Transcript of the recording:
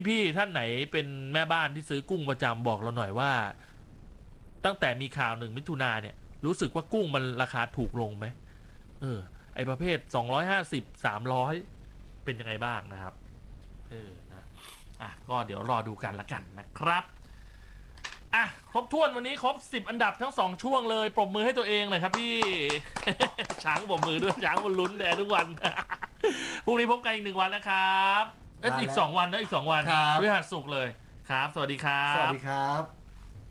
พี่ท่านไหนเป็นแม่บ้านที่ซื้อกุ้งประจำบอกเราหน่อยว่า ตั้งแต่มีข่าว1 มิถุนาเนี่ย รู้สึกว่ากุ้งมันราคาถูกลงไหมไอประเภท250 300เป็นยังไงบ้างนะครับนะก็เดี๋ยวรอดูกันละกันนะครับครบถ้วนวันนี้ครบ10อันดับทั้ง2ช่วงเลยปรบมือให้ตัวเองหน่อยครับพี่ ช้างปรบมือด้วยช้างมันลุ้นแดทุกวัน พรุ่งนี้พบกันอีก1 วันนะครับอีก2 วันนะอีก2 วันพฤหัสศุกร์เลยครับสวัสดีครับสวัสดีครับ